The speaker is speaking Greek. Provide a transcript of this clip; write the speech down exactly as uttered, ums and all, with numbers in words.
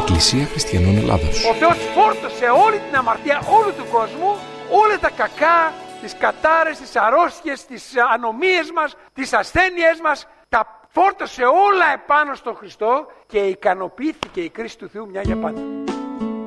Εκκλησία Χριστιανών Ελλάδος. Ο Θεός φόρτωσε όλη την αμαρτία όλου του κόσμου, όλα τα κακά, τις κατάρες, τις αρρώστιες, τις ανομίες μας, τις ασθένειές μας, τα φόρτωσε όλα επάνω στον Χριστό και ικανοποιήθηκε η κρίση του Θεού μια για πάντα.